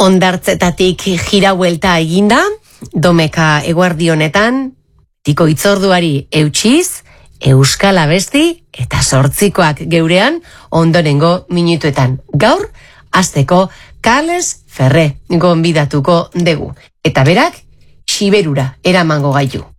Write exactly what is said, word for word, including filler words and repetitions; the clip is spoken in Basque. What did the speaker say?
Ondartzetatik jira huelta eginda, domeka eguardi honetan, tiko itzorduari eutxiz, euskal abesti eta sortzikoak geurean ondorengo minutuetan. Gaur, hasteko Carles Ferré gonbidatuko dugu. Eta berak, Xiberura eramango gaitu.